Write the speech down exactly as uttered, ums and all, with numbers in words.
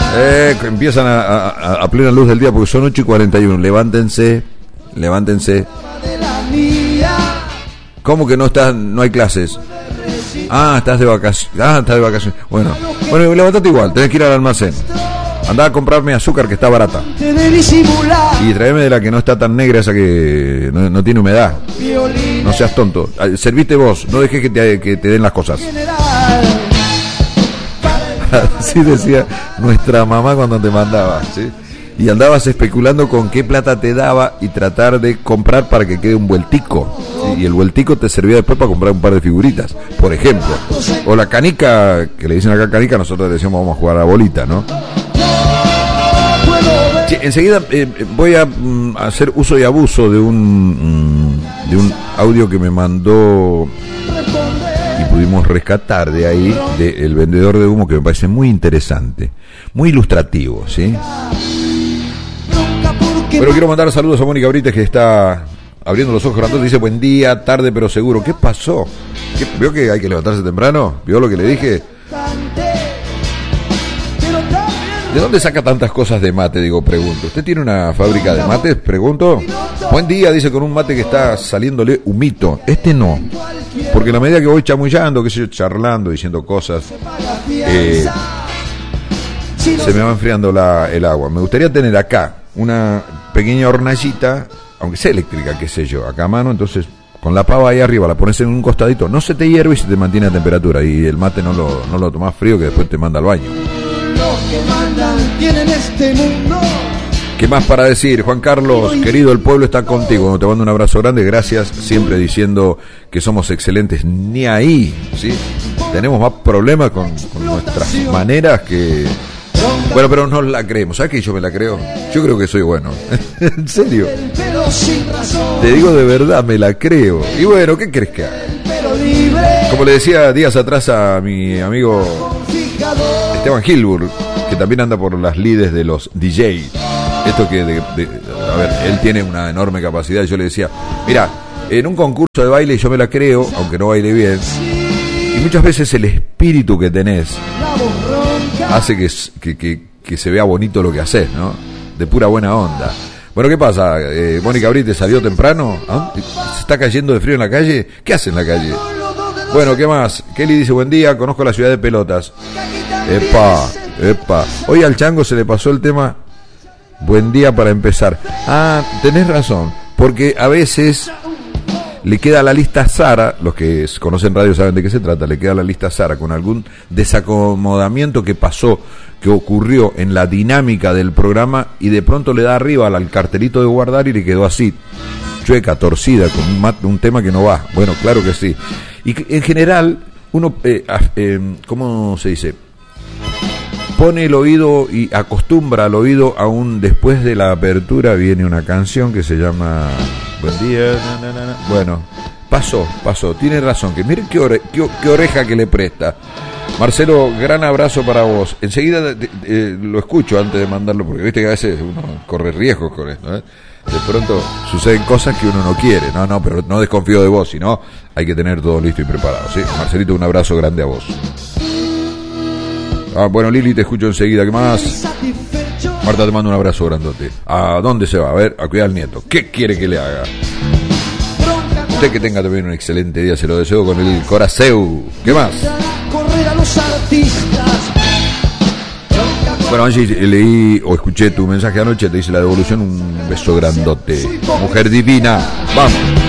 Eh, empiezan a, a, a plena luz del día porque son ocho y cuarenta y uno. Levántense, levántense. ¿Cómo que no estás, no hay clases? Ah, estás de vacaciones. Ah, estás de vacaciones. Bueno, bueno, levántate igual, tenés que ir al almacén. Andá a comprarme azúcar que está barata. Y tráeme de la que no está tan negra, esa que no, no tiene humedad. No seas tonto. Serviste vos, no dejes que te, que te den las cosas. Así decía nuestra mamá cuando te mandaba, ¿sí? Y andabas especulando con qué plata te daba y tratar de comprar para que quede un vueltico, ¿sí? Y el vueltico te servía después para comprar un par de figuritas, por ejemplo. O la canica, que le dicen acá canica, nosotros le decimos vamos a jugar a la bolita, ¿no? Sí, enseguida eh, voy a mm, hacer uso y abuso de un mm, de un audio que me mandó y pudimos rescatar de ahí, de El Vendedor de Humo, que me parece muy interesante, muy ilustrativo, ¿sí? Pero quiero mandar saludos a Mónica Brites, que está abriendo los ojos grandotes. Dice, buen día, tarde pero seguro. ¿Qué pasó? ¿Qué, ¿Vio que hay que levantarse temprano? ¿Vio lo que le dije? ¿De dónde saca tantas cosas de mate? Digo, pregunto. ¿Usted tiene una fábrica de mates? Pregunto. Buen día, dice, con un mate que está saliéndole humito. Este no. Porque a la medida que voy chamullando, qué sé yo, charlando, diciendo cosas, eh, se me va enfriando la, el agua. Me gustaría tener acá una pequeña hornallita, aunque sea eléctrica, qué sé yo, acá a mano, entonces con la pava ahí arriba, la pones en un costadito, no se te hierve y se te mantiene a temperatura, y el mate no lo, no lo tomás frío, que después te manda al baño. ¿Qué más para decir? Juan Carlos, querido, el pueblo está contigo, te mando un abrazo grande, gracias, siempre diciendo que somos excelentes, ni ahí, ¿sí? Tenemos más problemas con, con nuestras maneras que... Bueno, pero no la creemos. ¿Sabes que yo me la creo? Yo creo que soy bueno. ¿En serio? Te digo de verdad, me la creo. Y bueno, ¿qué crees que haga? Como le decía días atrás a mi amigo Esteban Gilburg, que también anda por las lides de los D J. Esto que, de, de, a ver, él tiene una enorme capacidad. Yo le decía, mira, en un concurso de baile yo me la creo, aunque no baile bien. Y muchas veces el espíritu que tenés hace que, que, que, que se vea bonito lo que haces, ¿no? De pura buena onda. Bueno, ¿qué pasa? Eh, Mónica Brites salió temprano. ¿Ah? ¿Se está cayendo de frío en la calle? ¿Qué hace en la calle? Bueno, ¿qué más? Kelly dice, buen día, conozco la ciudad de Pelotas. Epa, epa. Hoy al chango se le pasó el tema, buen día para empezar. Ah, tenés razón, porque a veces le queda la lista Sara, los que conocen radio saben de qué se trata, le queda la lista Sara con algún desacomodamiento que pasó, que ocurrió en la dinámica del programa, y de pronto le da arriba al cartelito de guardar y le quedó así, chueca, torcida, con un, mat, un tema que no va. Bueno, claro que sí. Y en general, uno, eh, eh, ¿cómo se dice? Pone el oído y acostumbra al oído, aún después de la apertura viene una canción que se llama... Buen día, na, na, na, na. Bueno, pasó, pasó, tiene razón, que miren qué, ore, qué, qué oreja que le presta. Marcelo, gran abrazo para vos. Enseguida de, de, de, lo escucho antes de mandarlo, porque viste que a veces uno corre riesgos con esto, ¿eh? De pronto suceden cosas que uno no quiere. No, no, pero no desconfío de vos, sino hay que tener todo listo y preparado, ¿sí? Marcelito, un abrazo grande a vos. Ah, bueno, Lili, te escucho enseguida. ¿Qué más? Marta, te mando un abrazo grandote. ¿A dónde se va? A ver, a cuidar al nieto. ¿Qué quiere que le haga? Usted que tenga también un excelente día, se lo deseo con el corazón. ¿Qué más? Bueno, Angie, leí o escuché tu mensaje anoche, te hice la devolución, un beso grandote. Mujer divina, vamos.